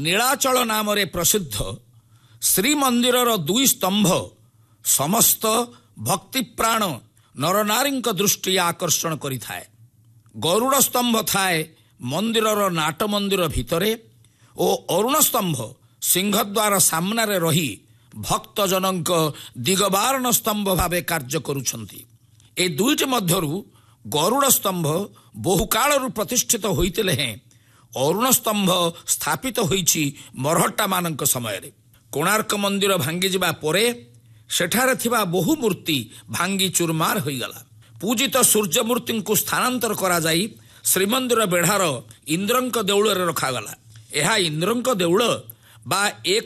ନୀଳାଚଳ ନାମରେ ପ୍ରସିଦ୍ଧ ଶ୍ରୀମନ୍ଦିରର 2 ସ୍ତମ୍ଭ ସମସ୍ତ ଭକ୍ତିପ୍ରାଣ ନରନାରୀଙ୍କ ଦୃଷ୍ଟି ଆକର୍ଷଣ କରିଥାଏ। ଗରୁଡ଼ ସ୍ତମ୍ଭ ଥାଏ ମନ୍ଦିରର ନାଟ ମନ୍ଦିର ଭିତରେ ଓ ଅରୁଣ ସ୍ତମ୍ଭ ସିଂହଦ୍ୱାର ସାମ୍ନାରେ ରହି ଭକ୍ତଜନଙ୍କ ଦିଗବାରଣ ସ୍ତମ୍ଭ ଭାବେ କାର୍ଯ୍ୟ କରୁଛନ୍ତି। ଏ ଦୁଇଟି ମଧ୍ୟରୁ ଗରୁଡ଼ ସ୍ତମ୍ଭ ବହୁ କାଳରୁ ପ୍ରତିଷ୍ଠିତ ହୋଇଥିଲେ ହେଁ ଅରୁଣ ସ୍ତମ୍ଭ ସ୍ଥାପିତ ହୋଇଛି ମରହଟ୍ଟାମାନଙ୍କ ସମୟରେ। କୋଣାର୍କ ମନ୍ଦିର ଭାଙ୍ଗିଯିବା ପରେ ସେଠାରେ ଥିବା ବହୁ ମୂର୍ତ୍ତି ଭାଙ୍ଗି ଚୁରମାର ହୋଇଗଲା। ପୂଜିତ ସୂର୍ଯ୍ୟ ମୂର୍ତ୍ତିଙ୍କୁ ସ୍ଥାନାନ୍ତର କରାଯାଇ ଶ୍ରୀମନ୍ଦିର ବେଢ଼ାର ଇନ୍ଦ୍ରଙ୍କ ଦେଉଳରେ ରଖାଗଲା। ଏହା ଇନ୍ଦ୍ରଙ୍କ ଦେଉଳ ବା